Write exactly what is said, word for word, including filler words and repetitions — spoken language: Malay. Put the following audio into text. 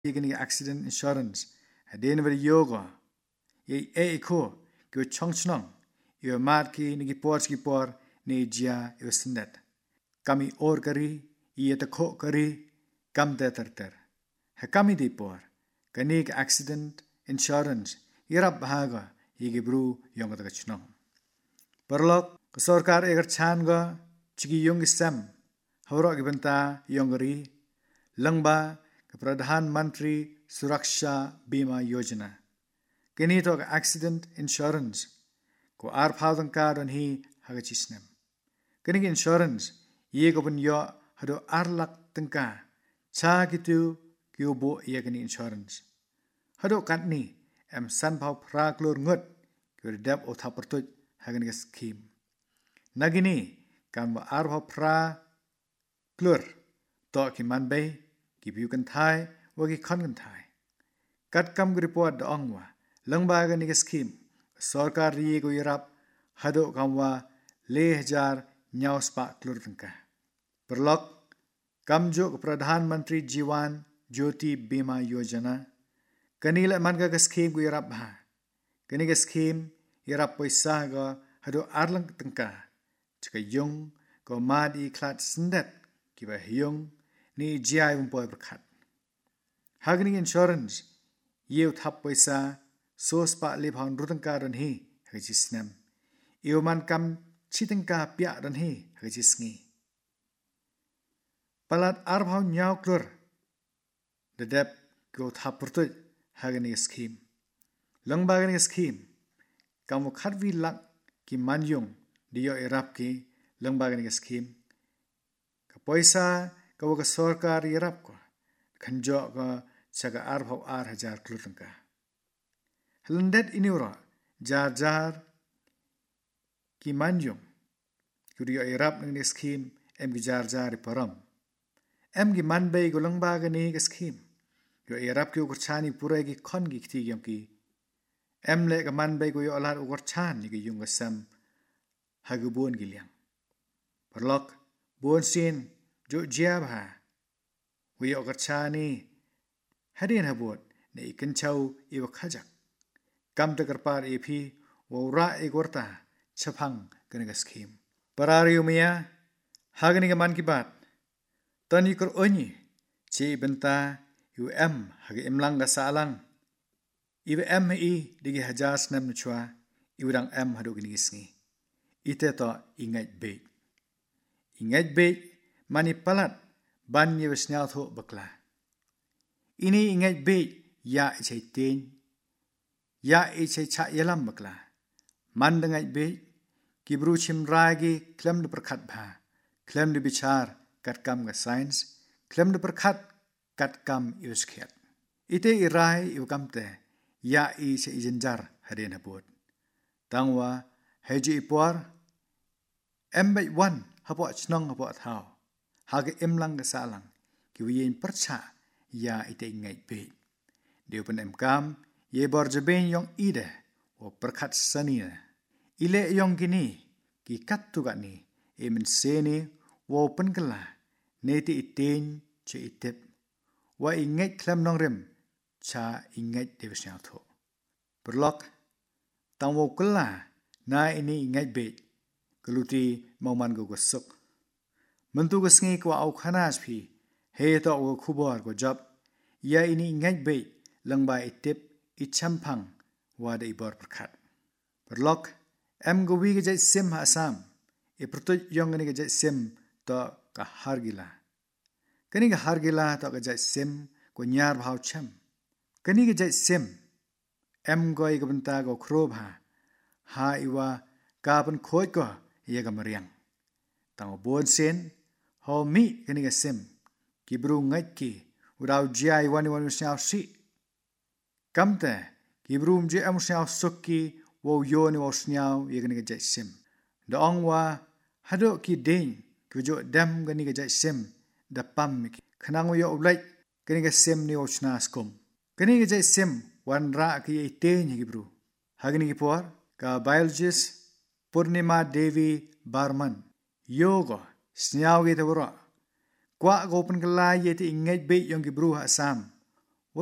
Igni accident insurance. Hadin ver yoga. Ye e ko kyo chongchnong. Yo mat ki ni por ki por ni jia yo sindat. Kami or kari, iye ta kho kari, kam te ter ter. Ha kami di por. Kani ka accident insurance. Irap bahaga yigi bru yong ta chnong. Perlok sarkar egar chan ga chigi yong sam. Hawra ki banta yongari langba ka pradhan mantri suraksha bima yojana. Kini to ka accident insurance ko ar phadang ka don hi hagachisnem. Kini insurance ye ko bun yo hado arlak tengka cha gitu kyo bo ye kini insurance. Hado katni em san phau phra klor ngot kyo dep o thapertoj hagani scheme. Nagini kan ba ar phau phra klur to ki man bay ki biu kan thai wa ki khan kan thai kat kam report da ongwa langba ga ni scheme sarkar ri go yarap hado kamwa le hajar nyaw spa klur tangka perlok kamjo pradhan mantri jiwan jyoti bima yojana kanila man ga scheme go yarap ha kani ga scheme yarap paisa ga hado arlang tangka chka yong ko madi klat sindat kiba hyong ni jai umpoy berkat. Hagni insurance yeu thap paisa sos pa lip hon rutangka ran hi hajisnam. Yeu man kam chitangka pya ran hi hajisngi. Palat arbhaw nyaw klur dedep go thap purtuj hagni scheme. Langbagani scheme kamu khatvi lak ki manyong diyo irap ki langbagani scheme. Paisa kawa ka sarkar yarap ko khanjo ka chaga ar bhaw ar hajar klutangka halandet iniura jar jar ki manjong kuriyo yarap ng scheme em gi jar jar param em gi manbay gulang baga ni scheme yo yarap ki ukurchani pura gi khon gi khti yam ki em le ka manbay go yo alar ukurchan gi yung sam hagubon gi liang perlok bon sin jo jab ha we okarchani hadin habot ne ikan chau iwa khajak kam ta karpar epi wo ra egorta chapang kanaga scheme parariyo mia hagani ga man ki bat tani kor onyi che benta yu em hagi imlang ga salang iwa em i digi hajas nam chwa iwrang em hadu gini sngi ite to ingai be ingai be mani palat ban ye wesnyal tho bakla ini ingai be ya ichai ten ya ichai cha yelam bakla man dangai be kibru chim ragi klem de perkhat bha klem de bichar kat kam ga science klem de perkhat kat kam yuskhet ite irai yu kamte ya i se ijenjar haden habot tangwa heji ipwar embe one hapo chnong hapo thao hage imlang ga salang ki wiyen percha ya ite ngai be deu pen em kam ye bor jaben yong ide wo perkhat sani ile yong kini ki kat tu ga ni emen seni wo pen kala neti iten che itep wa ingai klam nong rem cha ingai devsya tho perlok tang wo kala na ini ingai be keluti mauman go gosok mentu gesngi ko au khanas phi he to go khubor go job ya ini ngai be langba itip icham phang wa de ibor perkhat perlok em go wi ge sim ha sam e proto yong ni ge sim to ka hargila kani ga hargila to ga sim ko nyar bhaw cham kani ge sim em go i gabanta go khro bha ha iwa ka pan khoj ko ye ga mariang tang bon sen ho mi kani ga sim ki bru ngai ki urau jai wani wani syaw si kamte ki brum je am syaw sukki wo yo ni wo snyaw ye kani ga sim da ongwa hado ki ding ku jo dam kani ga sim da pam ki khanang yo ulai kani ga sim ni wo chna skum kani ga sim wan ra ki ye te ni ki bru hagni ki por ka biologist Purnima Devi Barman yoga snyaw ge tawra kwa gopen kala ye ti ngai be yong ki bru ha sam